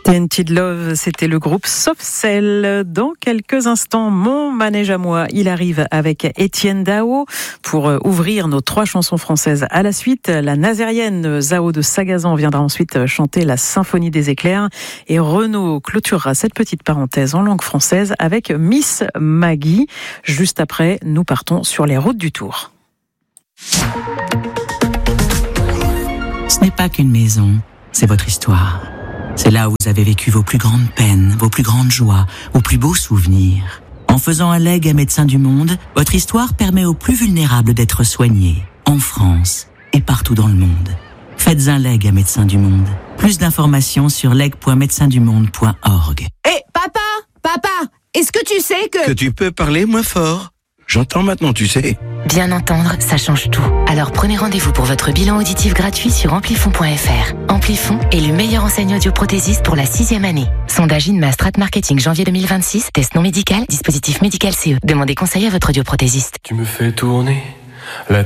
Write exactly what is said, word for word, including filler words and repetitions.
Tainted Love, c'était le groupe Soft Cell. Dans quelques instants, mon manège à moi, il arrive avec Étienne Dao pour ouvrir nos trois chansons françaises à la suite. La nazérienne Zao de Sagazan viendra ensuite chanter la Symphonie des éclairs et Renaud clôturera cette petite parenthèse en langue française avec Miss Maggie. Juste après, nous partons sur les routes du Tour. Ce n'est pas qu'une maison, c'est votre histoire. C'est là où vous avez vécu vos plus grandes peines, vos plus grandes joies, vos plus beaux souvenirs. En faisant un legs à Médecins du Monde, votre histoire permet aux plus vulnérables d'être soignés, en France et partout dans le monde. Faites un leg à Médecins du Monde. Plus d'informations sur leg point médecins du monde point org. Hé, hey, papa, papa, est-ce que tu sais que... Que tu peux parler moins fort. J'entends maintenant, tu sais. Bien entendre, ça change tout. Alors prenez rendez-vous pour votre bilan auditif gratuit sur amplifon point f r. Amplifon est le meilleur enseigne audioprothésiste pour la sixième année. Sondage INMA Strat Marketing janvier deux mille vingt-six. Test non médical, dispositif médical C E. Demandez conseil à votre audioprothésiste. Tu me fais tourner la